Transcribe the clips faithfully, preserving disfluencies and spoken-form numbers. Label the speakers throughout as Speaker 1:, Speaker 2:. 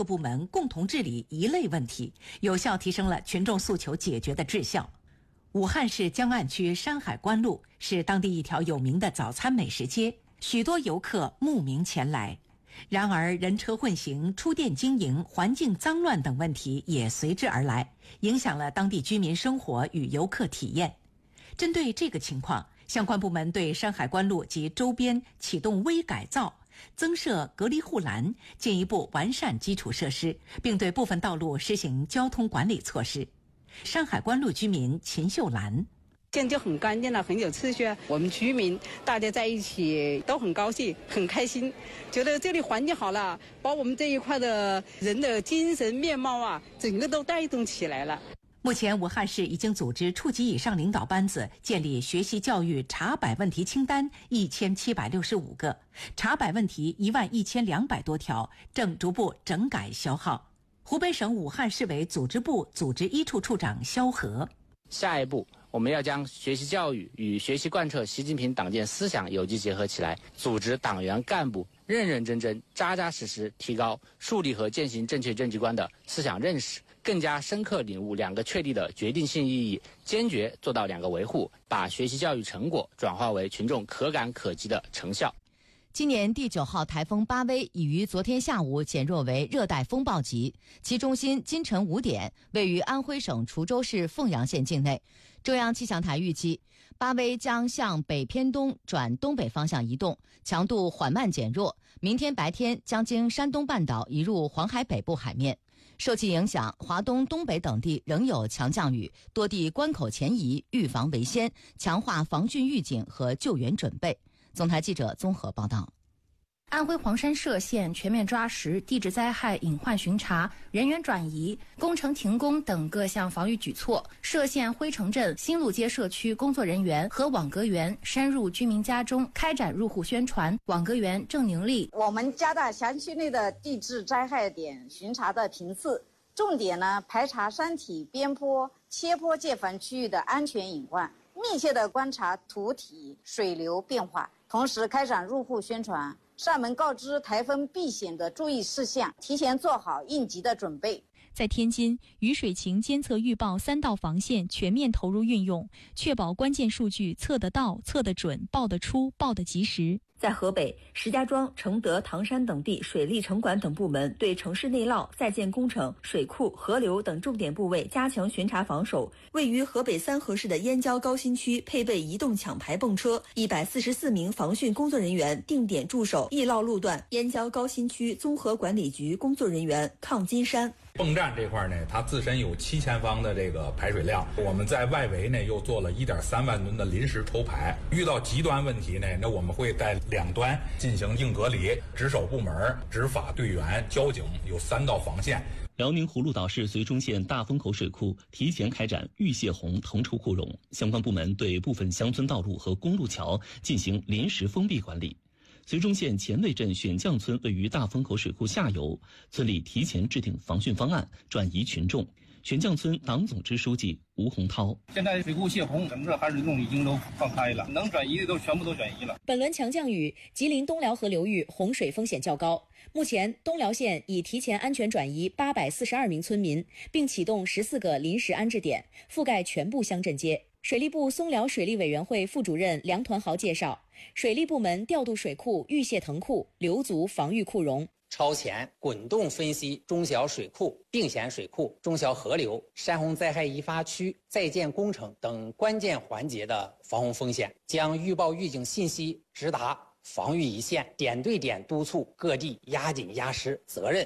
Speaker 1: 个部门共同治理一类问题，有效提升了群众诉求解决的质效。武汉市江岸区山海关路是当地一条有名的早餐美食街，许多游客慕名前来。然而人车混行、出店经营、环境脏乱等问题也随之而来，影响了当地居民生活与游客体验。针对这个情况，相关部门对山海关路及周边启动微改造，增设隔离护栏，进一步完善基础设施，并对部分道路实行交通管理措施。山海关路居民秦秀兰：
Speaker 2: 现在就很干净了，很有秩序，我们居民大家在一起都很高兴很开心，觉得这里环境好了，把我们这一块的人的精神面貌啊整个都带动起来了。
Speaker 1: 目前武汉市已经组织处级以上领导班子建立学习教育查摆问题清单一千七百六十五个，查摆问题一万一千两百多条，正逐步整改消耗。湖北省武汉市委组织部组织一处处长萧和：
Speaker 3: 下一步我们要将学习教育与学习贯彻习近平党建思想有机结合起来，组织党员干部认认真真、扎扎实实提高树立和践行正确政绩观的思想认识，更加深刻领悟两个确立的决定性意义，坚决做到两个维护，把学习教育成果转化为群众可感可及的成效。
Speaker 4: 今年第九号台风巴威已于昨天下午减弱为热带风暴级，其中心今晨五点位于安徽省滁州市凤阳县境内。中央气象台预计，巴威将向北偏东转东北方向移动，强度缓慢减弱，明天白天将经山东半岛移入黄海北部海面。受其影响，华东、东北等地仍有强降雨，多地关口前移，预防为先，强化防汛预警和救援准备。总台记者综合报道。
Speaker 5: 安徽黄山歙县全面抓实地质灾害隐患巡查、人员转移、工程停工等各项防御举措。歙县辉城镇新路街社区工作人员和网格员深入居民家中开展入户宣传。网格员郑宁丽：
Speaker 6: 我们加大辖区内的地质灾害点巡查的频次，重点呢排查山体、边坡、切坡界烦区域的安全隐患，密切地观察土体、水流变化，同时开展入户宣传，上门告知台风避险的注意事项，提前做好应急的准备。
Speaker 7: 在天津，雨水情监测预报三道防线全面投入运用，确保关键数据测得到、测得准、报得出、报得及时。
Speaker 8: 在河北，石家庄、承德、唐山等地水利城管等部门对城市内涝、在建工程、水库、河流等重点部位加强巡查防守。位于河北三河市的燕郊高新区配备移动抢排泵车，一百四十四名防汛工作人员定点驻守易涝路段。燕郊高新区综合管理局工作人员抗金山：
Speaker 9: 泵站这块呢，它自身有七千方的这个排水量，我们在外围呢又做了一点三万吨的临时抽排。遇到极端问题呢，那我们会在两端进行硬隔离，值守部门、执法队员、交警有三道防线。
Speaker 10: 辽宁葫芦岛市绥中县大风口水库提前开展预泄洪腾出库容，相关部门对部分乡村道路和公路桥进行临时封闭管理。绥中县前卫镇选将村位于大风口水库下游，村里提前制定防汛方案，转移群众。选将村党总支书记吴洪涛：
Speaker 11: 现在水库泄洪，整个海水洞已经都放开了，能转移的都全部都转移了。
Speaker 12: 本轮强降雨，吉林东辽河流域洪水风险较高。目前，东辽县已提前安全转移八百四十二名村民，并启动十四个临时安置点，覆盖全部乡镇街。水利部松辽水利委员会副主任梁团豪介绍，水利部门调度水库预泄腾库，留足防御库容。
Speaker 13: 超前滚动分析中小水库、并险水库、中小河流、山洪灾害疑发区、在建工程等关键环节的防洪风险，将预报预警信息直达防御一线，点对点督促各地压紧压实责任。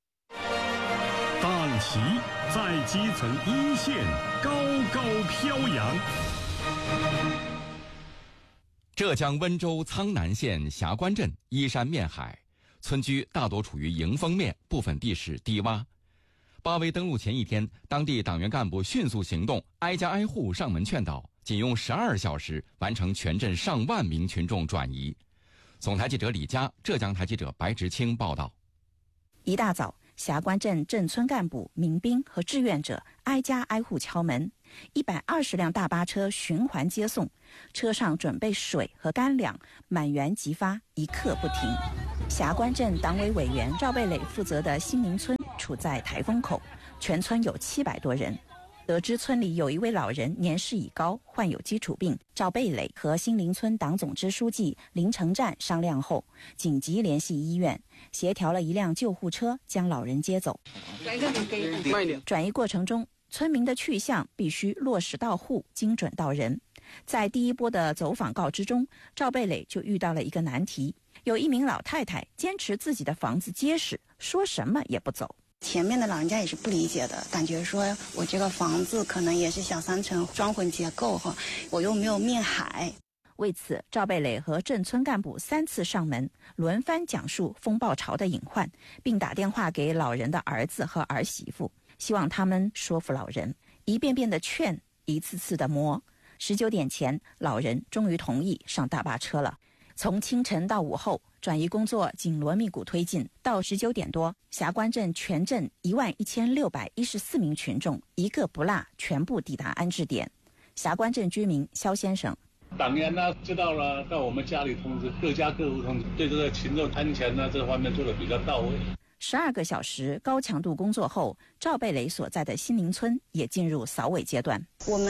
Speaker 14: 党旗在基层一线高高飘扬。
Speaker 15: 浙江温州苍南县霞关镇依山面海，村居大多处于迎风面，部分地势低洼。巴威登陆前一天，当地党员干部迅速行动，挨家挨户上门劝导，仅用十二小时完成全镇上万名群众转移。总台记者李佳，浙江台记者白直清报道。
Speaker 16: 一大早，霞关镇镇村干部、民兵和志愿者挨家挨户敲门，一百二十辆大巴车循环接送，车上准备水和干粮，满员即发，一刻不停。霞关镇党委委员赵贝磊负责的新民村处在台风口，全村有七百多人。得知村里有一位老人年事已高，患有基础病，赵贝磊和新林村党总支书记林成战商量后，紧急联系医院，协调了一辆救护车将老人接走。转移过程中，村民的去向必须落实到户，精准到人。在第一波的走访告知中，赵贝磊就遇到了一个难题，有一名老太太坚持自己的房子结实，说什么也不走。
Speaker 17: 前面的老人家也是不理解的，感觉说我这个房子可能也是小三层双混结构哈，我又没有面海。
Speaker 16: 为此，赵贝磊和镇村干部三次上门，轮番讲述风暴潮的隐患，并打电话给老人的儿子和儿媳妇，希望他们说服老人，一遍遍的劝，一次次的磨。十九点前，老人终于同意上大巴车了。从清晨到午后，转移工作紧锣密鼓推进。到十九点多，霞关镇全镇一万一千六百一十四名群众一个不落全部抵达安置点。霞关镇居民肖先生，
Speaker 11: 党员呢知道了，到我们家里通知，各家各户通知，对这个群众安全呢这方面做得比较到位。
Speaker 16: 十二个小时高强度工作后，赵贝磊所在的新林村也进入扫尾阶段。
Speaker 17: 我们